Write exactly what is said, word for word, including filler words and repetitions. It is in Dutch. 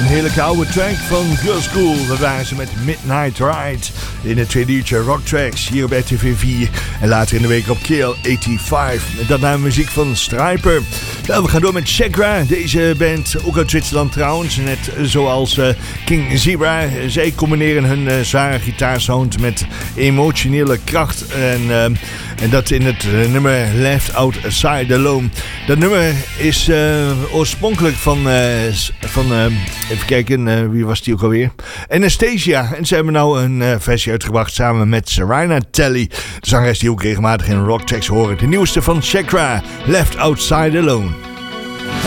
heerlijke oude track van Girls School. Dat waren ze met Midnight Ride in het tweede uurtje Rock Tracks hier op R T V vier. En later in de week op K L eenennegentig. Dat naar muziek van Stryper. Nou, we gaan door met Chakra. Deze band, ook uit Zwitserland trouwens. Net zoals uh, King Zebra. Zij combineren hun uh, zware gitaarsound met emotionele kracht. En, uh, en dat in het uh, nummer Left Outside Alone. Dat nummer is uh, oorspronkelijk van... Uh, van uh, even kijken, uh, wie was die ook alweer? Anastasia. En ze hebben nou een uh, versie uitgebracht samen met Serena Telly. De zangeres die ook regelmatig in Rock Tracks horen. De nieuwste van Chakra, Left Outside Alone.